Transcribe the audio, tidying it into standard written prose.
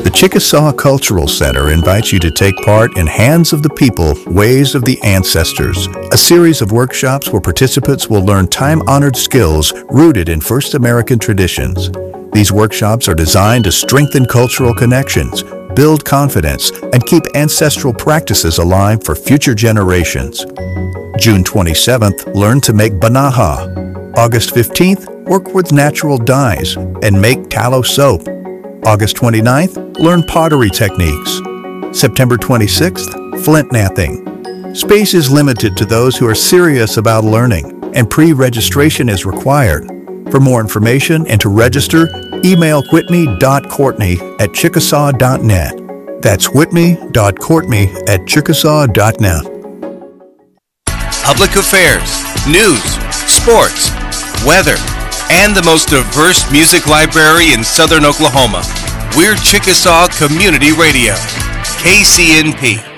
The Chickasaw Cultural Center invites you to take part in Hands of the People, Ways of the Ancestors, a series of workshops where participants will learn time-honored skills rooted in First American traditions. These workshops are designed to strengthen cultural connections, build confidence, and keep ancestral practices alive for future generations. June 27th, learn to make banaha. August 15th, work with natural dyes and make tallow soap. August 29th, learn pottery techniques. September 26th, flint knapping. Space is limited to those who are serious about learning, and pre-registration is required. For more information and to register, email whitney.courtney@chickasaw.net. That's whitney.courtney@chickasaw.net. Public affairs, news, sports, weather, and the most diverse music library in Southern Oklahoma. We're Chickasaw Community Radio, KCNP.